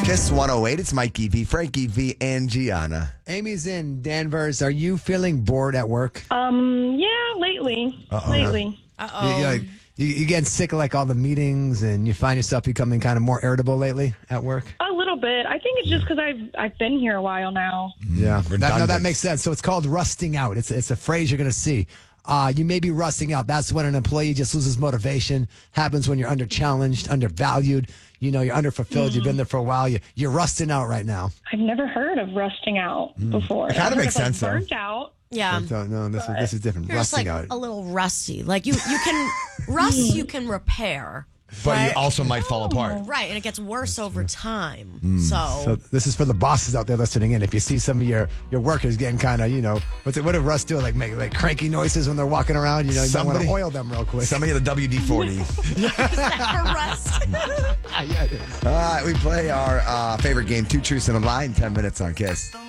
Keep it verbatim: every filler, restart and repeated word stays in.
Kiss one oh eight. It's Mikey V, Frankie V, and Gianna. Amy's in Danvers. Are you feeling bored at work? Um, yeah, lately. Uh-oh. Lately. You, you, like, you, you getting sick of like all the meetings, and you find yourself becoming kind of more irritable lately at work? A little bit. I think it's just because I've I've been here a while now. Yeah, that, no, that Redundant. makes sense. So it's called rusting out. It's it's a phrase you're going to see. Uh, you may be rusting out. That's when an employee just loses motivation. Happens when you're under challenged, undervalued. You know, you're underfulfilled. Mm. You've been there for a while. You, you're rusting out right now. I've never heard of rusting out before. It kinda I've heard makes of, like, sense, though. Burnt out. Yeah. So, no, this is this is different. You're just Rusting like out. a little rusty. Like you, you can rust, you can repair. But right? you also might fall apart. Right, and it gets worse over time. So, So this is for the bosses out there listening in. If you see some of your, your workers getting kind of, you know, what's it, what do Russ do? Like make like cranky noises when they're walking around. You know, you might want Somebody- to oil them real quick. Somebody at the W D forty. is that a rust? Yeah, it is. All right, we play our uh, favorite game, Two Truths and a Lie, in ten minutes on Kiss.